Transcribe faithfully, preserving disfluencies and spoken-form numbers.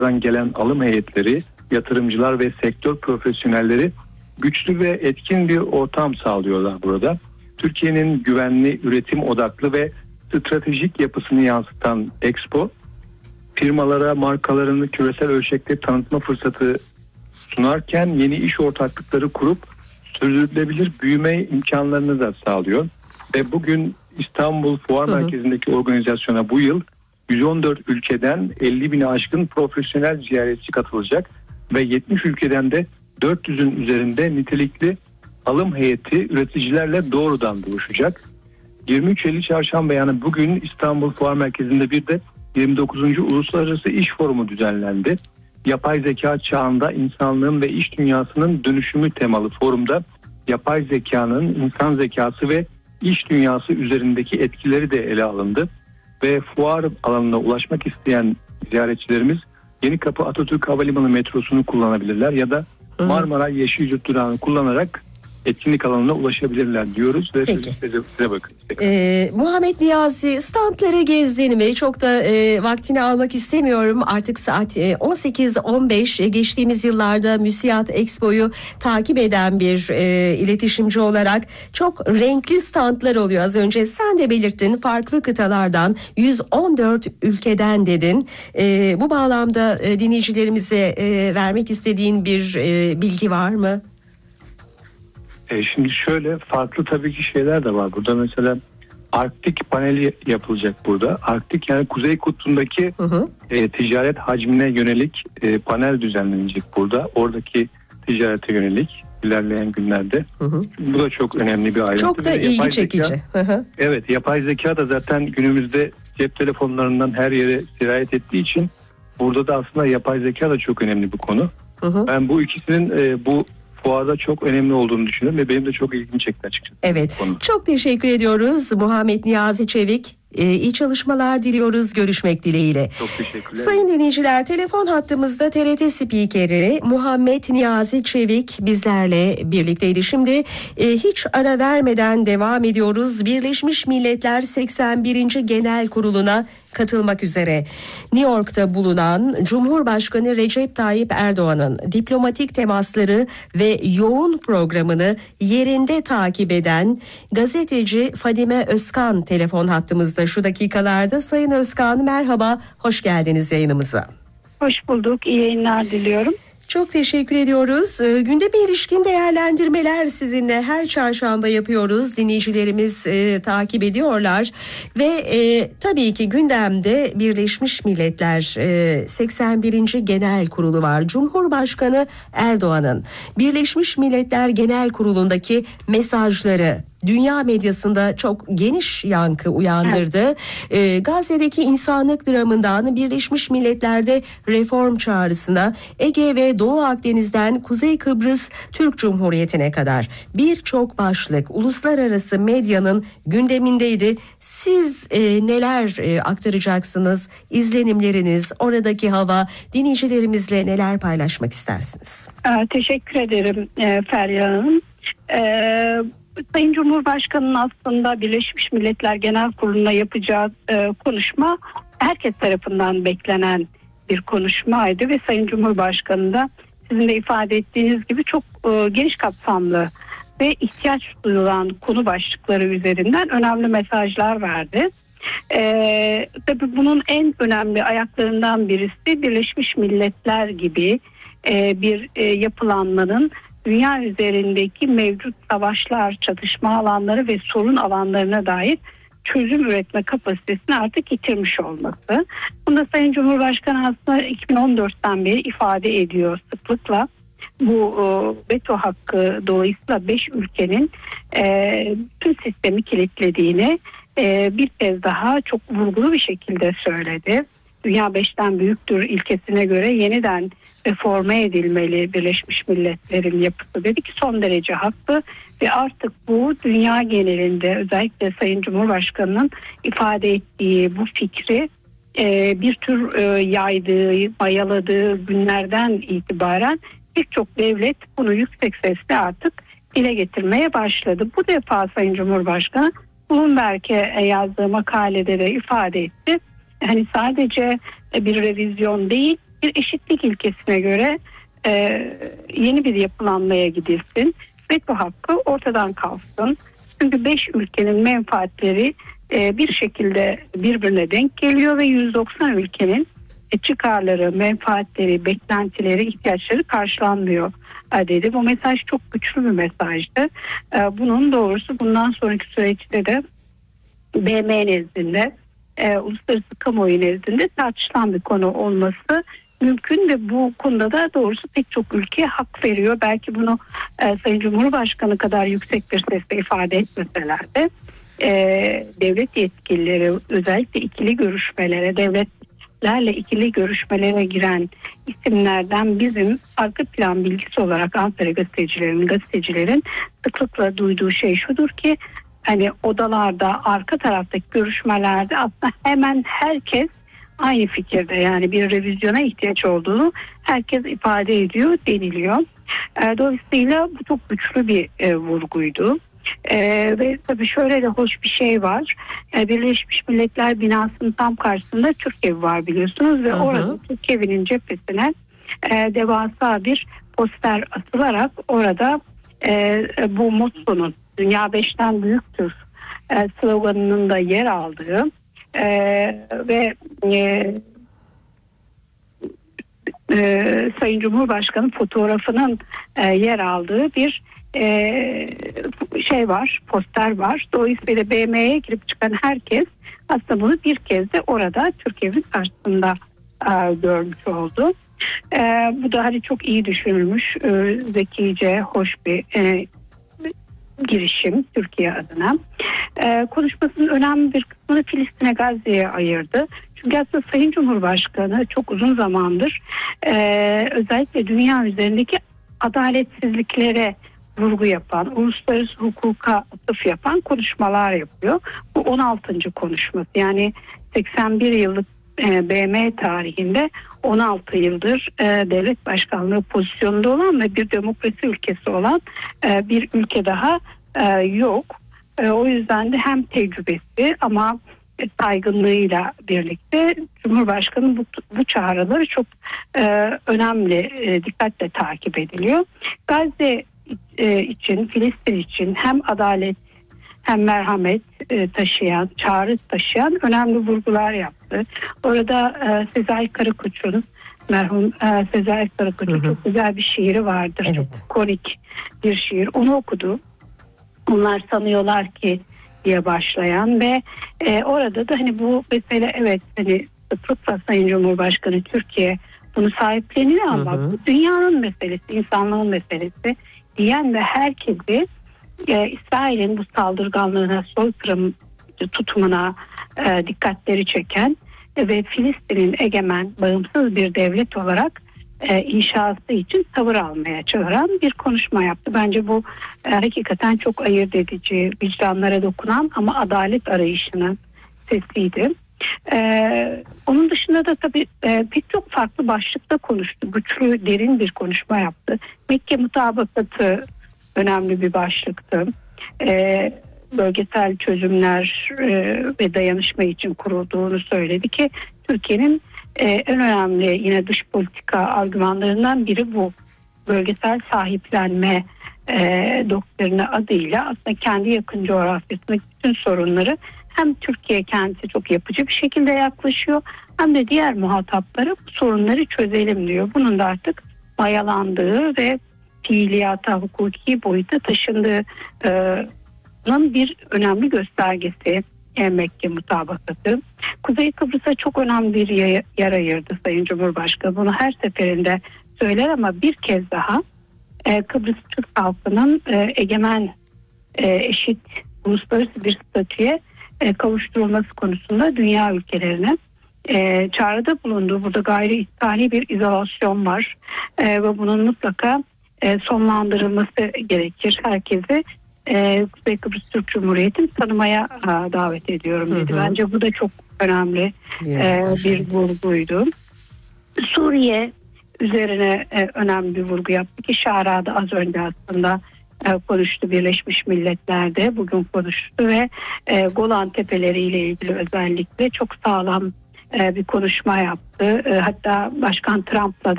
uluslararası gelen alım heyetleri, yatırımcılar ve sektör profesyonelleri güçlü ve etkin bir ortam sağlıyorlar burada. Türkiye'nin güvenli, üretim odaklı ve stratejik yapısını yansıtan Expo, firmalara markalarını küresel ölçekte tanıtma fırsatı sunarken yeni iş ortaklıkları kurup sürdürülebilir büyüme imkanlarını da sağlıyor. Ve bugün İstanbul Fuar hı hı. Merkezi'ndeki organizasyona bu yıl yüz on dört ülkeden elli bini aşkın profesyonel ziyaretçi katılacak ve yetmiş ülkeden de dört yüzün üzerinde nitelikli alım heyeti üreticilerle doğrudan buluşacak. yirmi üç Eylül Çarşamba yani bugün İstanbul Fuar Merkezi'nde bir de yirmi dokuzuncu Uluslararası İş Forumu düzenlendi. Yapay zeka çağında insanlığın ve iş dünyasının dönüşümü temalı forumda yapay zekanın insan zekası ve iş dünyası üzerindeki etkileri de ele alındı. Ve fuar alanına ulaşmak isteyen ziyaretçilerimiz Yenikapı Atatürk Havalimanı metrosunu kullanabilirler ya da Marmaray Yeşilyurt durağını kullanarak etkinlik alanına ulaşabilirler diyoruz ve size, size bakın. Ee, Muhammed Niyazi, standları gezdin mi? Çok da e, vaktini almak istemiyorum. Artık saat e, on sekiz on beş. E, geçtiğimiz yıllarda Müsiyat Expo'yu takip eden bir e, iletişimci olarak çok renkli standlar oluyor. Az önce sen de belirttin, farklı kıtalardan yüz on dört ülkeden dedin. E, bu bağlamda e, dinleyicilerimize e, vermek istediğin bir e, bilgi var mı? Şimdi şöyle farklı tabii ki şeyler de var. Burada mesela Arktik paneli yapılacak burada. Arktik yani Kuzey Kutbu'ndaki hı hı. E, ticaret hacmine yönelik e, panel düzenlenecek burada. Oradaki ticarete yönelik ilerleyen günlerde. Hı hı. Bu da çok önemli bir ayrıntı. Çok da ilgi yapay çekici. Zeka, hı hı. Evet, yapay zeka da zaten günümüzde cep telefonlarından her yere sirayet ettiği için burada da aslında yapay zeka da çok önemli bir konu. Hı hı. Ben bu ikisinin e, bu fuarda çok önemli olduğunu düşünüyorum ve benim de çok ilgimi çekti açıkçası. Evet, çok teşekkür ediyoruz Muhammed Niyazi Çevik. Ee, iyi çalışmalar diliyoruz. Görüşmek dileğiyle. Çok teşekkürler. Sayın dinleyiciler, telefon hattımızda T R T spikeri Muhammed Niyazi Çevik bizlerle birlikteydi. Şimdi e, hiç ara vermeden devam ediyoruz. Birleşmiş Milletler seksen birinci Genel Kurulu'na katılmak üzere New York'ta bulunan Cumhurbaşkanı Recep Tayyip Erdoğan'ın diplomatik temasları ve yoğun programını yerinde takip eden gazeteci Fadime Özkan telefon hattımızda şu dakikalarda. Sayın Özkan, merhaba, hoş geldiniz yayınımıza. Hoş bulduk, iyi yayınlar diliyorum. Çok teşekkür ediyoruz. Ee, gündeme ilişkin değerlendirmeler sizinle her çarşamba yapıyoruz. Dinleyicilerimiz e, takip ediyorlar. Ve e, tabii ki gündemde Birleşmiş Milletler e, seksen birinci Genel Kurulu var. Cumhurbaşkanı Erdoğan'ın Birleşmiş Milletler Genel Kurulu'ndaki mesajları dünya medyasında çok geniş yankı uyandırdı. Evet. Ee, Gazze'deki insanlık dramından Birleşmiş Milletler'de reform çağrısına, Ege ve Doğu Akdeniz'den Kuzey Kıbrıs Türk Cumhuriyeti'ne kadar birçok başlık uluslararası medyanın gündemindeydi. Siz e, neler e, aktaracaksınız? İzlenimleriniz, oradaki hava, dinleyicilerimizle neler paylaşmak istersiniz? Ee, teşekkür ederim e, Feryal Hanım. Ee, Sayın Cumhurbaşkanı'nın aslında Birleşmiş Milletler Genel Kurulu'na yapacağı e, konuşma herkes tarafından beklenen bir konuşmaydı ve Sayın Cumhurbaşkanı da sizin de ifade ettiğiniz gibi çok e, geniş kapsamlı ve ihtiyaç duyulan konu başlıkları üzerinden önemli mesajlar verdi. E, tabii bunun en önemli ayaklarından birisi Birleşmiş Milletler gibi e, bir e, yapılanmanın dünya üzerindeki mevcut savaşlar, çatışma alanları ve sorun alanlarına dair çözüm üretme kapasitesini artık yitirmiş olması. Bunda Sayın Cumhurbaşkanı aslında iki bin on dörtten beri ifade ediyor sıklıkla. Bu e, veto hakkı dolayısıyla beş ülkenin e, tüm sistemi kilitlediğini e, bir kez daha çok vurgulu bir şekilde söyledi. Dünya beşten büyüktür ilkesine göre yeniden reforme edilmeli Birleşmiş Milletler'in yapısı dedi ki son derece haklı ve artık bu dünya genelinde özellikle Sayın Cumhurbaşkanı'nın ifade ettiği bu fikri e, bir tür e, yaydığı, mayaladığı günlerden itibaren birçok devlet bunu yüksek sesle artık dile getirmeye başladı. Bu defa Sayın Cumhurbaşkanı Bloomberg'e yazdığı makalede de ifade etti. Hani sadece bir revizyon değil, bir eşitlik ilkesine göre e, yeni bir yapılanmaya gidilsin. Veto hakkı ortadan kalsın. Çünkü beş ülkenin menfaatleri e, bir şekilde birbirine denk geliyor ve yüz doksan ülkenin e, çıkarları, menfaatleri, beklentileri, ihtiyaçları karşılanmıyor dedi. Bu mesaj çok güçlü bir mesajdı. E, bunun doğrusu bundan sonraki süreçte de B M nezdinde, e, uluslararası kamuoyu nezdinde tartışılan bir konu olması mümkün ve bu konuda da doğrusu pek çok ülke hak veriyor. Belki bunu e, Sayın Cumhurbaşkanı kadar yüksek bir sesle ifade etmeseler de e, devlet yetkilileri özellikle ikili görüşmelere, devletlerle ikili görüşmelere giren isimlerden bizim arka plan bilgisi olarak Ankara gazetecilerin, gazetecilerin sıklıkla duyduğu şey şudur ki hani odalarda, arka taraftaki görüşmelerde aslında hemen herkes aynı fikirde, yani bir revizyona ihtiyaç olduğunu herkes ifade ediyor deniliyor. E, dolayısıyla bu çok güçlü bir e, vurguydu. E, ve tabii şöyle de hoş bir şey var. E, Birleşmiş Milletler binasının tam karşısında Türk Evi var biliyorsunuz ve hı hı. orada Türk Evi'nin cephesine e, devasa bir poster asılarak orada e, bu mottonun Dünya Beşten Büyüktür e, sloganının da yer aldığı e, ve e, e, Sayın Cumhurbaşkanı fotoğrafının e, yer aldığı bir e, şey var, poster var. Dolayısıyla B M'ye girip çıkan herkes aslında bunu bir kez de orada Türkiye'nin karşısında e, görmüş oldu. E, bu da hani çok iyi düşünülmüş, e, zekice, hoş bir e, girişim Türkiye adına. Ee, konuşmasının önemli bir kısmını Filistin'e, Gazze'ye ayırdı. Çünkü aslında Sayın Cumhurbaşkanı çok uzun zamandır e, özellikle dünya üzerindeki adaletsizliklere vurgu yapan, uluslararası hukuka atıf yapan konuşmalar yapıyor. Bu on altıncı konuşması, yani seksen bir yıllık e, B M tarihinde on altı yıldır e, devlet başkanlığı pozisyonunda olan ve bir demokrasi ülkesi olan e, bir ülke daha e, yok. E, o yüzden de hem tecrübesi ama e, saygınlığıyla birlikte Cumhurbaşkanı bu, bu çağrıları çok e, önemli, e, dikkatle takip ediliyor. Gazze e, için, Filistin için hem adalet hem merhamet e, taşıyan, çağrı taşıyan önemli vurgular yaptı. Orada e, Sezai Karakoç'un, merhum e, Sezai Karakoç'un çok güzel bir şiiri vardır. Evet. Çok konik bir şiir. Onu okudu. Onlar sanıyorlar ki diye başlayan ve e, orada da hani bu mesele, evet hani sıklıkla Sayın Cumhurbaşkanı Türkiye bunu sahipleniyor ama hı hı. bu dünyanın meselesi, insanlığın meselesi diyen ve herkesi e, İsrail'in bu saldırganlığına, soykırım tutumuna e, dikkatleri çeken e, ve Filistin'in egemen, bağımsız bir devlet olarak e, inşası için tavır almaya çağıran bir konuşma yaptı. Bence bu e, hakikaten çok ayırt edici, vicdanlara dokunan ama adalet arayışının sesiydi. Ee, onun dışında da tabii e, pek çok farklı başlıkta konuştu. Güçlü, derin bir konuşma yaptı. Mekke mutabakatı önemli bir başlıktı. Ee, bölgesel çözümler e, ve dayanışma için kurulduğunu söyledi ki Türkiye'nin e, en önemli yine dış politika argümanlarından biri bu. Bölgesel sahiplenme e, doktrini adıyla aslında kendi yakın coğrafyasındaki bütün sorunları hem Türkiye kendisi çok yapıcı bir şekilde yaklaşıyor hem de diğer muhataplara bu sorunları çözelim diyor. Bunun da artık mayalandığı ve fiiliyata, hukuki boyuta taşındığının bir önemli göstergesi Mekke mutabakatı. Kuzey Kıbrıs'a çok önemli bir yer ayırdı Sayın Cumhurbaşkanı. Bunu her seferinde söyler ama bir kez daha Kıbrıs Türk halkının egemen, eşit, uluslararası bir statüye kavuşturulması konusunda dünya ülkelerine e, çağrıda bulundu. Burada gayri ihtihari bir izolasyon var e, ve bunun mutlaka e, sonlandırılması gerekir. Herkese e, Kuzey Kıbrıs Türk Cumhuriyeti'ni tanımaya e, davet ediyorum dedi. Hı hı. Bence bu da çok önemli e, bir vurguydu. Suriye üzerine e, önemli bir vurgu yaptı ki Şara'da az önce aslında konuştu, Birleşmiş Milletler'de bugün konuştu ve e, Golan Tepeleri ile ilgili özellikle çok sağlam bir konuşma yaptı. Hatta Başkan Trump'la